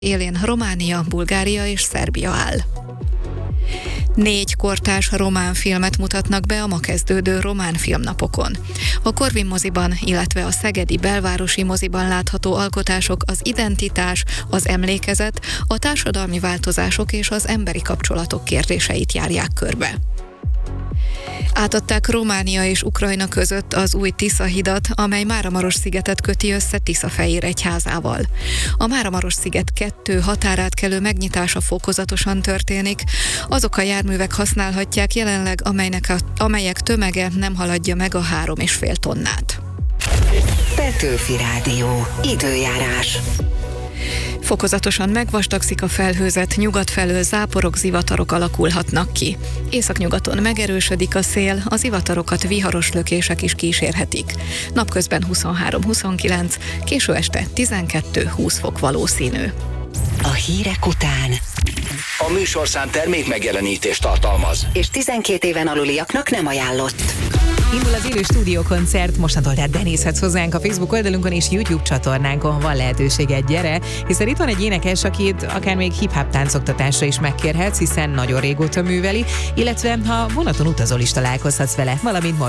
élén Románia, Bulgária és Szerbia áll. 4 kortárs román filmet mutatnak be a ma kezdődő román filmnapokon. A Corvin moziban, illetve a szegedi belvárosi moziban látható alkotások az identitás, az emlékezet, a társadalmi változások és az emberi kapcsolatok kérdéseit járják körbe. Átadták Románia és Ukrajna között az új Tisza-hidat, amely Máramarosszigetet köti össze Tiszafehéregyházával. A Máramarossziget 2 határátkelő megnyitása fokozatosan történik. Azok a járművek használhatják jelenleg, amelyek tömege nem haladja meg a 3,5 tonnát. Petőfi Rádió. Időjárás. Fokozatosan megvastagszik a felhőzet, nyugat felől záporok, zivatarok alakulhatnak ki. Északnyugaton megerősödik a szél, az zivatarokat viharos lökések is kísérhetik. Napközben 23-29, késő este 12-20 fok valószínű. A hírek után A műsorszám termék megjelenítést tartalmaz. és 12 éven aluliaknak nem ajánlott. Indul az élő stúdiókoncert, mostantól tehát benézhetsz hozzánk a Facebook oldalunkon és YouTube csatornánkon, van lehetőséged, gyere, hiszen itt van egy énekes, akit akár még hip-hop táncoktatásra is megkérhetsz, hiszen nagyon régóta műveli, illetve ha vonaton utazol is találkozhatsz vele, valamint